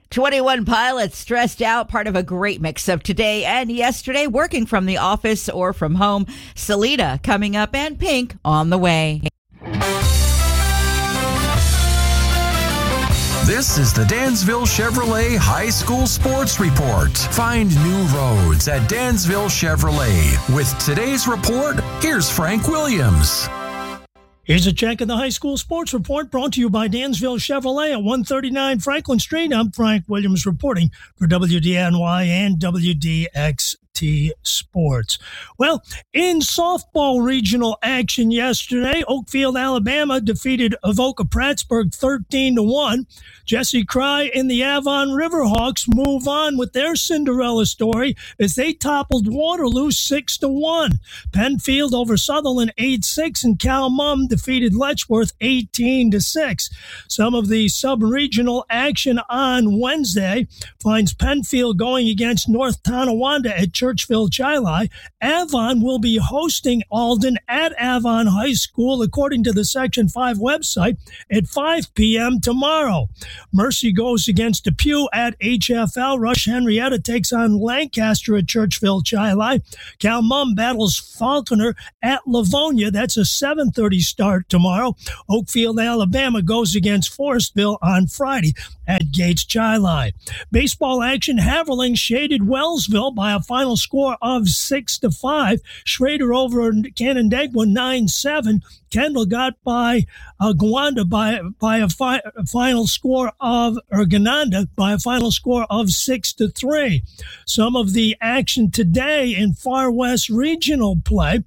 21 Pilots stressed out, part of a great mix of today and yesterday, working from the office or from home. Selena coming up and Pink on the way. This is the Dansville Chevrolet High School Sports Report. Find new roads at Dansville Chevrolet. With today's report, here's Frank Williams. Here's a check of the high school sports report brought to you by Dansville Chevrolet at 139 Franklin Street. I'm Frank Williams reporting for WDNY and WDXT Sports. Well, in softball regional action yesterday, Oakfield, Alabama defeated Avoca Prattsburgh 13-1. Jesse Cry and the Avon Riverhawks move on with their Cinderella story as they toppled Waterloo 6-1. Penfield over Sutherland 8-6, and Cal Mum defeated Letchworth 18-6. Some of the sub-regional action on Wednesday finds Penfield going against North Tonawanda at Churchville Chili. Avon will be hosting Alden at Avon High School, according to the Section 5 website, at 5 p.m. tomorrow. Mercy goes against Depew at HFL. Rush Henrietta takes on Lancaster at Churchville Chili. Cal Mum battles Falconer at Livonia. That's a 7:30 start tomorrow. Oakfield, Alabama goes against Forestville on Friday at Gates Chili. Baseball action, Haverling shaded Wellsville by a final score of 6-5. Schrader over Canandaigua 9-7. Kendall got by Gowanda by a final score of, or Gananda by a final score of 6-3. Some of the action today in Far West regional play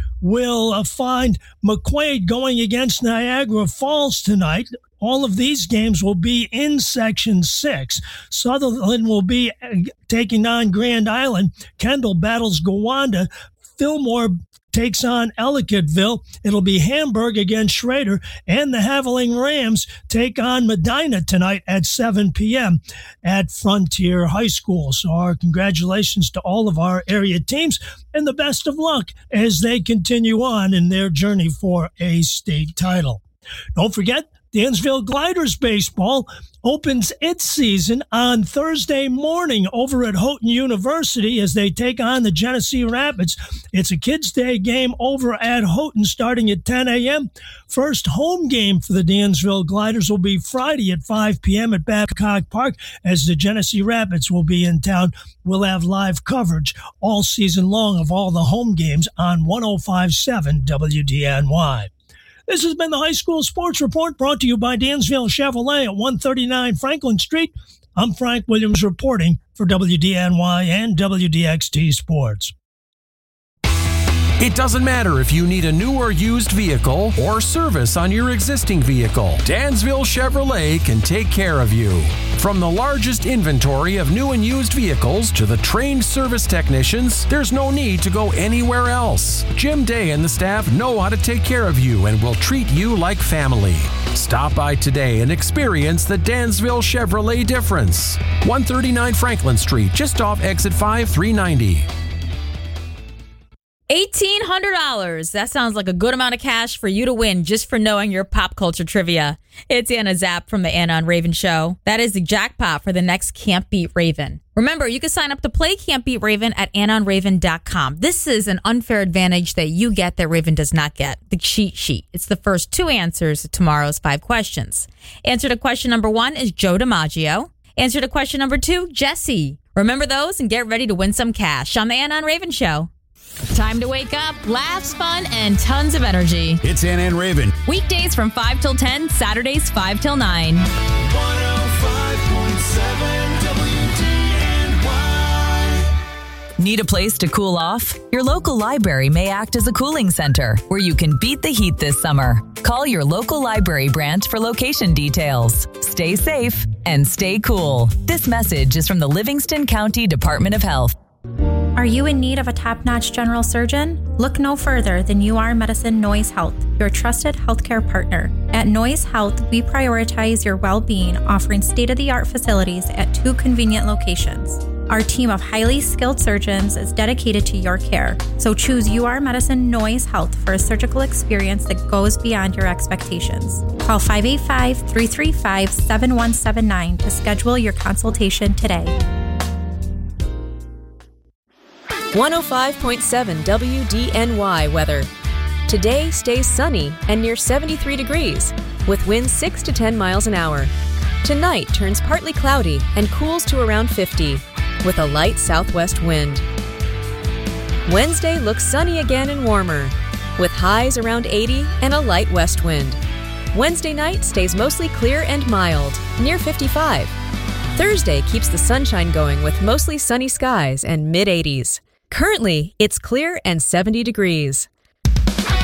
will find McQuaid going against Niagara Falls tonight. All of these games will be in Section 6. Sutherland will be taking on Grand Island. Kendall battles Gowanda. Fillmore takes on Ellicottville. It'll be Hamburg against Schrader, and the Haveling Rams take on Medina tonight at 7 p.m. at Frontier High School. So our congratulations to all of our area teams, and the best of luck as they continue on in their journey for a state title. Don't forget, Dansville Gliders baseball opens its season on Thursday morning over at Houghton University as they take on the Genesee Rapids. It's a Kids' Day game over at Houghton starting at 10 a.m. First home game for the Dansville Gliders will be Friday at 5 p.m. at Babcock Park as the Genesee Rapids will be in town. We'll have live coverage all season long of all the home games on 105.7 WDNY. This has been the High School Sports Report brought to you by Dansville Chevrolet at 139 Franklin Street. I'm Frank Williams reporting for WDNY and WDXT Sports. It doesn't matter if you need a new or used vehicle or service on your existing vehicle. Dansville Chevrolet can take care of you. From the largest inventory of new and used vehicles to the trained service technicians, there's no need to go anywhere else. Jim Day and the staff know how to take care of you and will treat you like family. Stop by today and experience the Dansville Chevrolet difference. 139 Franklin Street, just off exit 5390. $1,800. That sounds like a good amount of cash for you to win just for knowing your pop culture trivia. It's Anna Zapp from the Anna and Raven Show. That is the jackpot for the next Can't Beat Raven. Remember, you can sign up to play Can't Beat Raven at AnnaandRaven.com. This is an unfair advantage that you get that Raven does not get. The cheat sheet. It's the first 2 answers to tomorrow's 5 questions. Answer to question number 1 is Joe DiMaggio. Answer to question number 2, Jesse. Remember those and get ready to win some cash on the Anna and Raven Show. Time to wake up, laughs, fun, and tons of energy. It's Anna and Raven. Weekdays from 5 till 10, Saturdays 5 till 9. 105.7 WDNY. Need a place to cool off? Your local library may act as a cooling center where you can beat the heat this summer. Call your local library branch for location details. Stay safe and stay cool. This message is from the Livingston County Department of Health. Are you in need of a top-notch general surgeon? Look no further than UR Medicine Noyes Health, your trusted healthcare partner. At Noyes Health, we prioritize your well-being, offering state-of-the-art facilities at 2 convenient locations. Our team of highly skilled surgeons is dedicated to your care. So choose UR Medicine Noise Health for a surgical experience that goes beyond your expectations. Call 585-335-7179 to schedule your consultation today. 105.7 WDNY weather. Today stays sunny and near 73 degrees, with winds 6 to 10 miles an hour. Tonight turns partly cloudy and cools to around 50, with a light southwest wind. Wednesday looks sunny again and warmer, with highs around 80 and a light west wind. Wednesday night stays mostly clear and mild, near 55. Thursday keeps the sunshine going with mostly sunny skies and mid-80s. Currently, it's clear and 70 degrees.